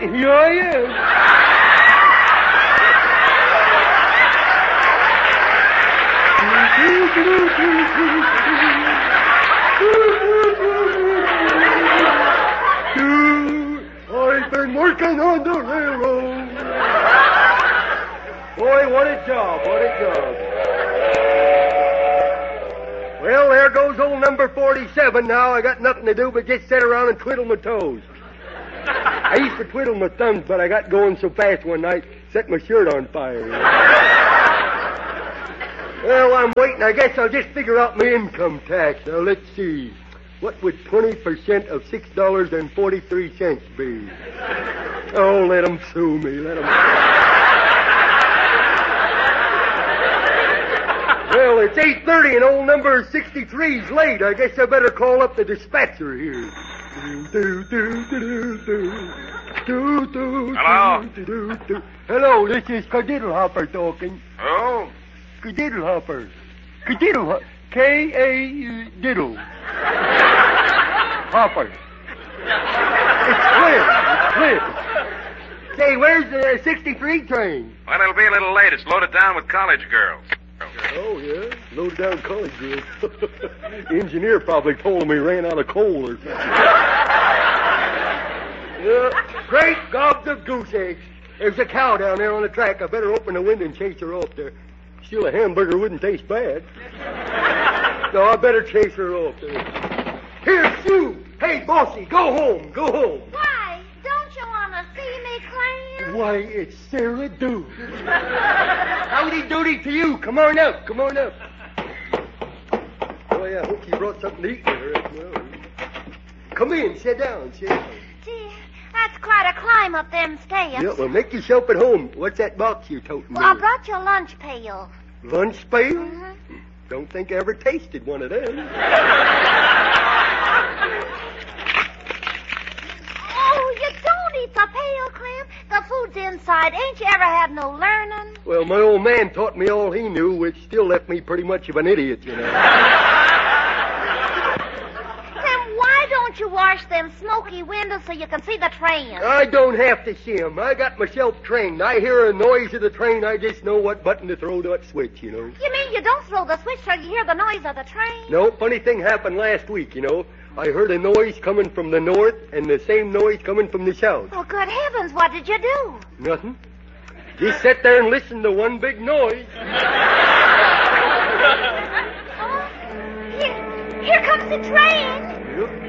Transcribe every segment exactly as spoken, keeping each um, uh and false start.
Here I am. I've been working on the railroad. Boy, what a job, what a job. Well, there goes old number forty-seven now. I got nothing to do but just sit around and twiddle my toes. I used to twiddle my thumbs, but I got going so fast one night, set my shirt on fire. Well, I'm waiting. I guess I'll just figure out my income tax. Now, let's see. What would twenty percent of six dollars and forty-three cents be? Oh, let them sue me. Let them. Well, it's eight thirty and old number sixty-three's late. I guess I better call up the dispatcher here. Do, do, do, do, do. Do, do, Hello? Do, do, do. Hello, this is Kadiddlehopper talking. Oh? Kadiddlehopper. Kadiddlehopper. K A Diddle. Hopper. It's Cliff. It's Cliff. Say, where's the sixty-three train? Well, it'll be a little late. It's loaded down with college girls. Oh, yeah? Loaded down college girls. The engineer probably told him he ran out of coal or something. Yeah. Great gobs of goose eggs. There's a cow down there on the track. I better open the window and chase her off there. Still, a hamburger wouldn't taste bad. No, I better chase her off there. Here, Sue. Hey, bossy, go home. Go home. Why? Don't you want to see me, Clam? Why, it's Sarah Dew. Howdy doody to you. Come on up. Come on up. Boy, I hope you brought something to eat with her. Well, come in. Sit down. Sit down. Gee, that's quite a climb up them stairs. Yeah, well, make yourself at home. What's that box you're toting? Well, I brought you a lunch pail. Lunch pail? Mm-hmm. Don't think I ever tasted one of them. Oh, you don't eat the pail, Clam. The food's inside. Ain't you ever had no learning? Well, my old man taught me all he knew, which still left me pretty much of an idiot, you know. Then why don't you wash them smoky windows so you can see the train? I don't have to see 'em. I got myself trained. I hear a noise of the train, I just know what button to throw that switch, you know. You mean you don't throw the switch so you hear the noise of the train? No, funny thing happened last week, you know. I heard a noise coming from the north and the same noise coming from the south. Oh, good heavens, what did you do? Nothing. Just sit there and listen to one big noise. Oh, here, here comes the train. Yep.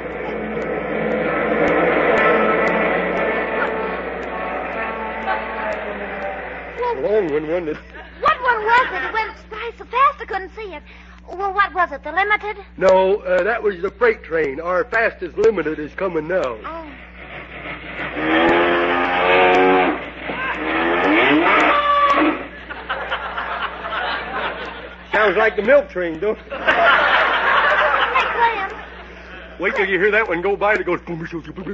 A long one, wasn't it? What one was it? It went by so fast I couldn't see it. Well, what was it, the limited? No, uh, that was the freight train. Our fastest limited is coming now. Oh. Sounds like the milk train, don't it? Hey, Clem. Wait till you hear that one go by that goes... Clem,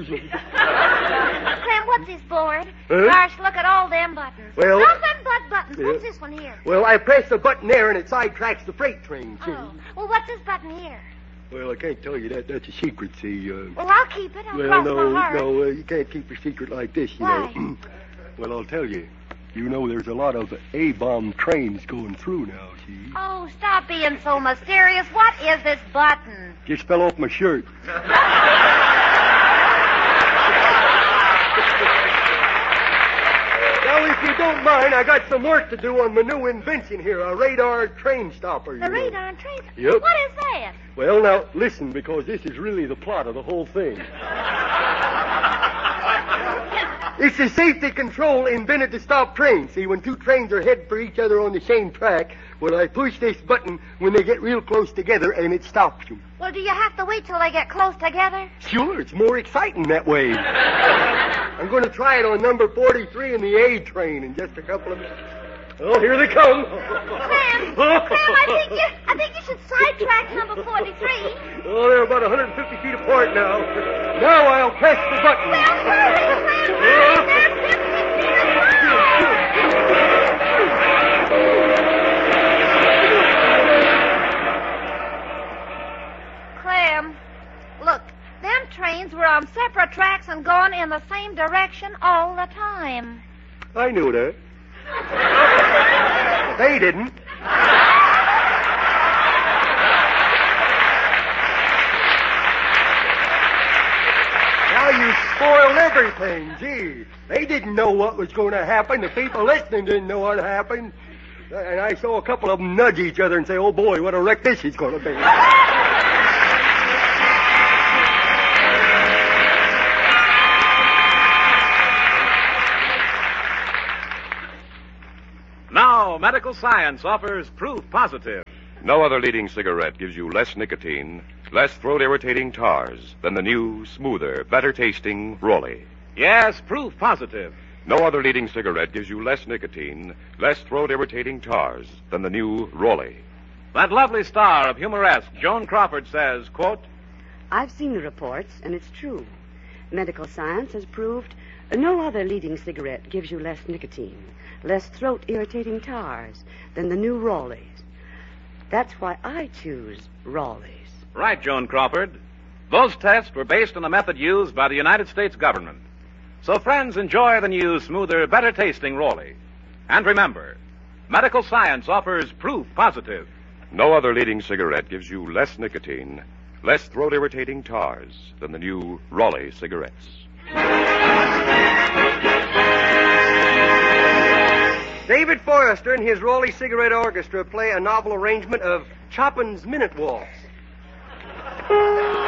what's this board? Huh? Gosh, look at all them buttons. Well- Nothing but buttons. Yeah. What's this one here? Well, I press the button there and it sidetracks the freight train, see? Oh. Well, what's this button here? Well, I can't tell you that. That's a secret, see. Uh, Well, I'll keep it. I'll well, cross no, my heart. no, uh, you can't keep a secret like this, you Why? know. Well, I'll tell you. You know there's a lot of A-bomb trains going through now, see? Oh, stop being so mysterious. What is this button? Just fell off my shirt. Now, if you don't mind, I got some work to do on my new invention here, a radar train stopper. The you know. radar and train. Yep. What is that? Well, now, listen, because this is really the plot of the whole thing. It's a safety control invented to stop trains. See, when two trains are headed for each other on the same track, well, I push this button when they get real close together, and it stops them. Well, do you have to wait till they get close together? Sure, it's more exciting that way. I'm going to try it on number forty-three in the A train in just a couple of minutes. Oh, here they come. Clem, Clem, I think you, I think you should sidetrack number forty-three. Oh, they're about one hundred fifty feet apart now. Now I'll press the button. Well, hurry, Clem, hurry. They're fifty feet apart. Clem, look, them trains were a on separate tracks and going in the same direction all the time. I knew that. They didn't. Now you spoiled everything. Gee, they didn't know what was going to happen. The people listening didn't know what happened. And I saw a couple of them nudge each other and say, oh, boy, what a wreck this is going to be. Now, medical science offers proof positive. No other leading cigarette gives you less nicotine, less throat-irritating tars than the new, smoother, better-tasting Rolly. Yes, proof positive. No other leading cigarette gives you less nicotine, less throat-irritating tars than the new Rolly. That lovely star of Humoresque, Joan Crawford, says, quote, I've seen the reports, and it's true. Medical science has proved no other leading cigarette gives you less nicotine, less throat-irritating tars than the new Rawleys. That's why I choose Rawleys. Right, Joan Crawford. Those tests were based on the method used by the United States government. So, friends, enjoy the new, smoother, better-tasting Rolly. And remember, medical science offers proof positive. No other leading cigarette gives you less nicotine, less throat-irritating tars than the new Rolly cigarettes. David Forrester and his Rolly Cigarette Orchestra play a novel arrangement of Chopin's Minute Waltz.